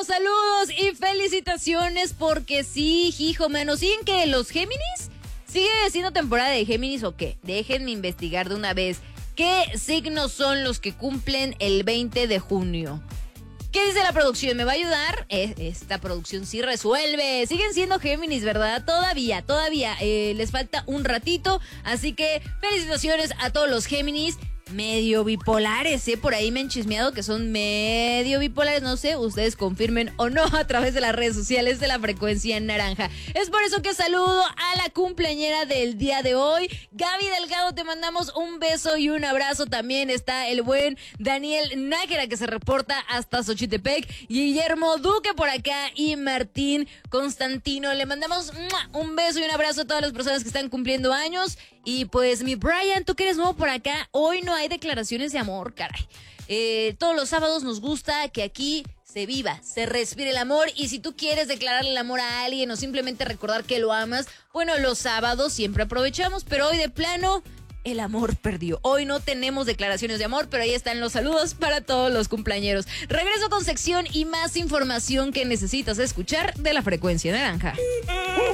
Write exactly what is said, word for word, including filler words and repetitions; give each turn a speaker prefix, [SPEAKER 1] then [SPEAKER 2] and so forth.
[SPEAKER 1] saludos, saludos y felicitaciones porque sí, hijo, mano, ¿siguen que los Géminis? ¿Sigue siendo temporada de Géminis o qué? Déjenme investigar de una vez. ¿Qué signos son los que cumplen el veinte de junio? ¿Qué dice la producción? ¿Me va a ayudar? Eh, esta producción sí resuelve. Siguen siendo Géminis, ¿verdad? Todavía, todavía eh, les falta un ratito. Así que felicitaciones a todos los Géminis. Medio bipolares, ¿eh? Por ahí me han chismeado que son medio bipolares, no sé, ustedes confirmen o no a través de las redes sociales de la Frecuencia Naranja. Es por eso que saludo a la cumpleañera del día de hoy, Gaby Delgado, te mandamos un beso y un abrazo. También está el buen Daniel Nájera que se reporta hasta Xochitepec, Guillermo Duque por acá y Martín Constantino. Le mandamos un beso y un abrazo a todas las personas que están cumpliendo años. Y pues mi Brian, tú que eres nuevo por acá, hoy no hay declaraciones de amor, caray. Eh, todos los sábados nos gusta que aquí se viva, se respire el amor. Y si tú quieres declararle el amor a alguien o simplemente recordar que lo amas, bueno, los sábados siempre aprovechamos, pero hoy de plano el amor perdió. Hoy no tenemos declaraciones de amor, pero ahí están los saludos para todos los cumpleañeros. Regreso con sección y más información que necesitas escuchar de la Frecuencia Naranja.